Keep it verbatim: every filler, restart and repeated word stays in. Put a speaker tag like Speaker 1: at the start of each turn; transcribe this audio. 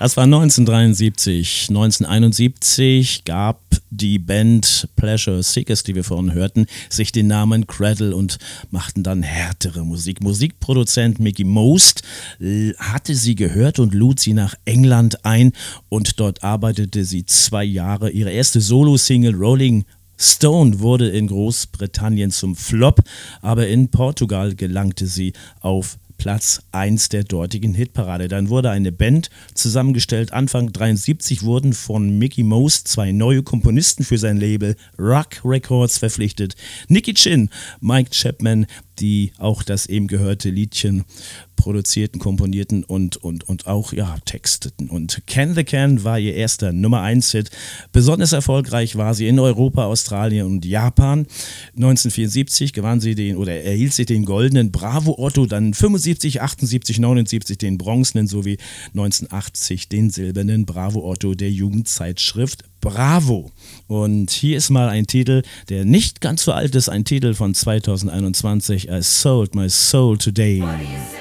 Speaker 1: Das war neunzehnhundertdreiundsiebzig. neunzehnhunderteinundsiebzig gab die Band Pleasure Seekers, die wir vorhin hörten, sich den Namen Cradle und machten dann härtere Musik. Musikproduzent Mickie Most hatte sie gehört und lud sie nach England ein und dort arbeitete sie zwei Jahre. Ihre erste Solo-Single Rolling Stone wurde in Großbritannien zum Flop, aber in Portugal gelangte sie auf Platz eins der dortigen Hitparade. Dann wurde eine Band zusammengestellt. Anfang dreiundsiebzig wurden von Mickie Most zwei neue Komponisten für sein Label Rock Records verpflichtet. Nicky Chinn, Mike Chapman, die auch das eben gehörte Liedchen produzierten, komponierten und, und, und auch ja, texteten. Und Can the Can war ihr erster Nummer eins Hit. Besonders erfolgreich war sie in Europa, Australien und Japan. neunzehnhundertvierundsiebzig gewann sie den oder erhielt sie den goldenen Bravo Otto, dann fünfundsiebzig, achtundsiebzig, neunundsiebzig den bronzenen sowie neunzehnhundertachtzig den silbernen Bravo Otto der Jugendzeitschrift Bravo. Und hier ist mal ein Titel, der nicht ganz so alt ist, ein Titel von zweitausendeinundzwanzig, I Sold My Soul Today.
Speaker 2: What do you say?